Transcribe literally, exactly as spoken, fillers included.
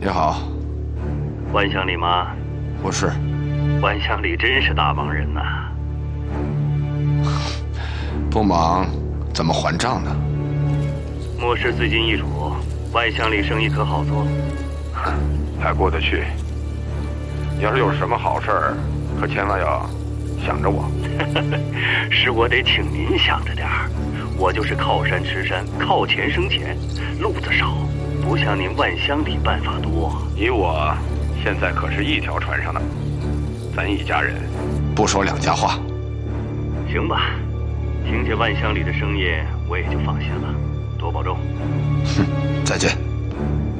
你好， 万乡里吗？ 我是。 万乡里真是大忙人呐。 不忙，怎么还账呢？ 末世最近易主，万乡里生意可好做？ 还过得去。你要是有什么好事儿，可千万要想着我。 是我得请您想着点儿。我就是靠山吃山，靠钱生钱，路子少，不像您万乡里办法多。 你我现在可是一条船上的，咱一家人， 不说两家话。 行吧，听见万乡里的生意，我也就放心了。多保重。 哼，再见。